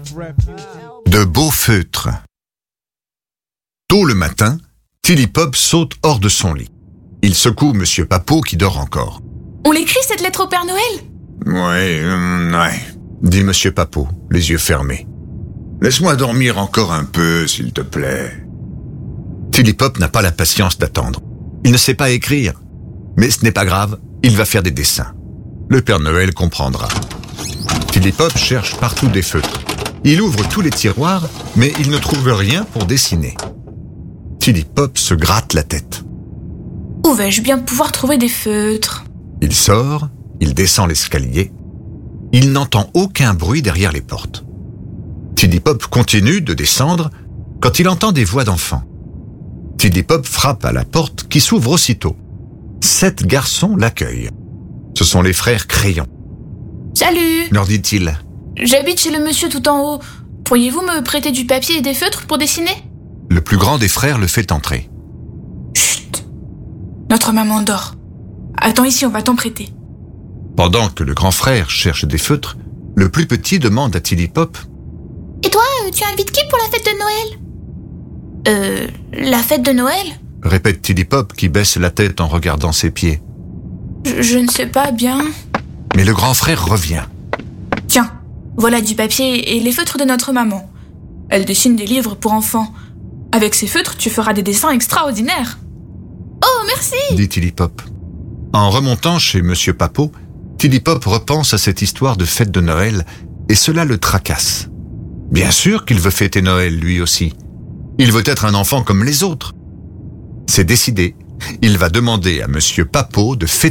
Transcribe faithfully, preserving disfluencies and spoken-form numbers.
De beaux feutres. Tôt le matin, Tilly Pop saute hors de son lit. Il secoue Monsieur Papeau qui dort encore. On l'écrit cette lettre au Père Noël ? Ouais, euh, ouais, dit Monsieur Papeau, les yeux fermés. Laisse-moi dormir encore un peu, s'il te plaît. Tilly Pop n'a pas la patience d'attendre. Il ne sait pas écrire. Mais ce n'est pas grave, il va faire des dessins. Le Père Noël comprendra. Tilly Pop cherche partout des feutres. Il ouvre tous les tiroirs, mais il ne trouve rien pour dessiner. Tilly Pop se gratte la tête. Où vais-je bien pouvoir trouver des feutres ? Il sort, il descend l'escalier. Il n'entend aucun bruit derrière les portes. Tilly Pop continue de descendre quand il entend des voix d'enfants. Tilly Pop frappe à la porte qui s'ouvre aussitôt. Sept garçons l'accueillent. Ce sont les frères Crayons. Salut, Leur dit-il. J'habite chez le monsieur tout en haut. Pourriez-vous me prêter du papier et des feutres pour dessiner ? Le plus grand des frères le fait entrer. Chut, notre maman dort. Attends ici, on va t'en prêter. Pendant que le grand frère cherche des feutres, le plus petit demande à Tilly Pop. Et toi, tu invites qui pour la fête de Noël ? Euh, la fête de Noël ? Répète Tilly Pop qui baisse la tête en regardant ses pieds. Je, je ne sais pas bien. Mais le grand frère revient. Tiens, voilà du papier et les feutres de notre maman. Elle dessine des livres pour enfants. Avec ces feutres, tu feras des dessins extraordinaires. Oh, merci, dit Tilly Pop. En remontant chez Monsieur Papeau, Tilly Pop repense à cette histoire de fête de Noël et cela le tracasse. Bien sûr qu'il veut fêter Noël lui aussi. Il veut être un enfant comme les autres. C'est décidé. Il va demander à Monsieur Papeau de fêter